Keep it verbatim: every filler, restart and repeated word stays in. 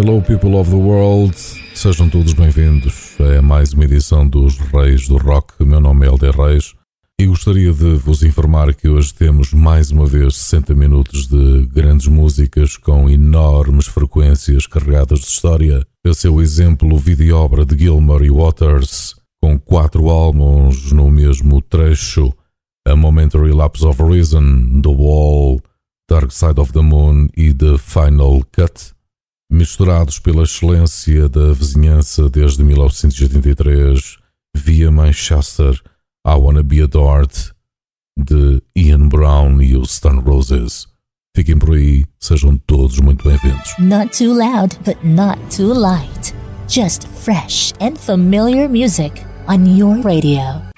Hello people of the world, sejam todos bem-vindos a mais uma edição dos Reis do Rock. Meu nome é Helder Reis e gostaria de vos informar que hoje temos mais uma vez sessenta minutos de grandes músicas com enormes frequências carregadas de história. Esse é o exemplo vídeo-obra de Gilmour e Waters, com quatro álbuns no mesmo trecho: A Momentary Lapse of Reason, The Wall, Dark Side of the Moon e The Final Cut, misturados pela excelência da vizinhança desde mil novecentos e oitenta e três, via Manchester, I Wanna Be Adored, de Ian Brown e os Stone Roses. Fiquem por aí, sejam todos muito bem-vindos. Not too loud, but not too light. Just fresh and familiar music on your radio.